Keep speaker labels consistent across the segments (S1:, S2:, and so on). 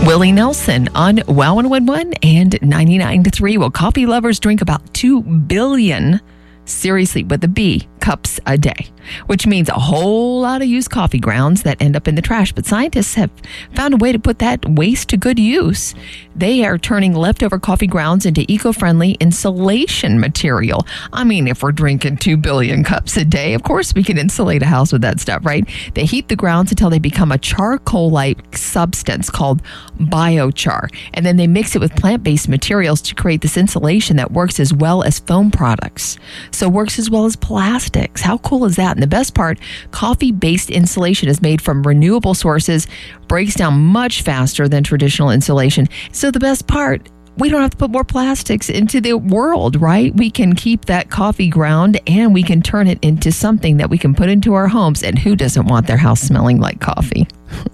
S1: Willie Nelson on Wow 101 and 99.3. Well, coffee lovers drink about 2 billion, seriously, with a B, cups a day, which means a whole lot of used coffee grounds that end up in the trash. But scientists have found a way to put that waste to good use. They are turning leftover coffee grounds into eco-friendly insulation material. I mean, if we're drinking 2 billion cups a day, of course we can insulate a house with that stuff, right? They heat the grounds until they become a charcoal-like substance called biochar. And then they mix it with plant-based materials to create this insulation that works as well as foam products. So works as well as plastic. How cool is that? And the best part, coffee-based insulation is made from renewable sources, breaks down much faster than traditional insulation. So the best part, we don't have to put more plastics into the world, right? We can keep that coffee ground and we can turn it into something that we can put into our homes. And who doesn't want their house smelling like coffee?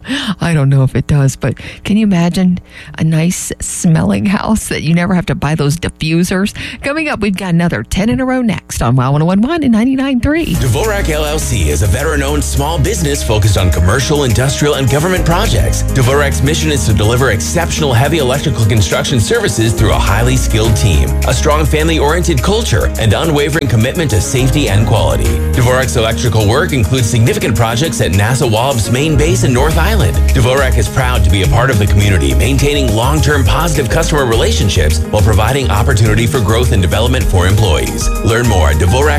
S1: I don't know if it does, but can you imagine a nice smelling house that you never have to buy those diffusers? Coming up, we've got another 10 in a row next on Wow 101 and 99.3.
S2: Dvorak LLC is a veteran-owned small business focused on commercial, industrial, and government projects. Dvorak's mission is to deliver exceptional heavy electrical construction services through a highly skilled team, a strong family-oriented culture, and unwavering commitment to safety and quality. Dvorak's electrical work includes significant projects at NASA Wallops Main Base in North Island. Dvorak is proud to be a part of the community, maintaining long-term positive customer relationships while providing opportunity for growth and development for employees. Learn more at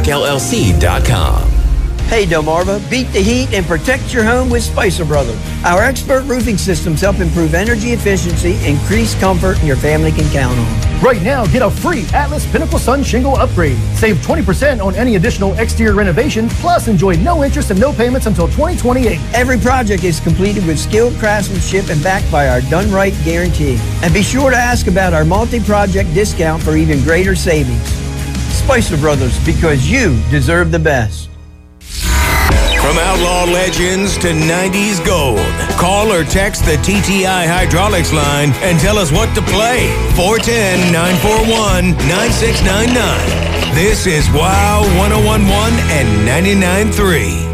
S2: DvorakLLC.com.
S3: Hey Delmarva, beat the heat and protect your home with Spicer Brothers. Our expert roofing systems help improve energy efficiency, increase comfort, and your family can count on.
S4: Right now, get a free Atlas Pinnacle Sun shingle upgrade. Save 20% on any additional exterior renovation, plus enjoy no interest and no payments until 2028.
S3: Every project is completed with skilled craftsmanship and backed by our Done Right guarantee. And be sure to ask about our multi-project discount for even greater savings. Spicer Brothers, because you deserve the best.
S5: From outlaw legends to 90s gold, call or text the TTI Hydraulics line and tell us what to play. 410-941-9699. This is Wow 101.1 and 99.3.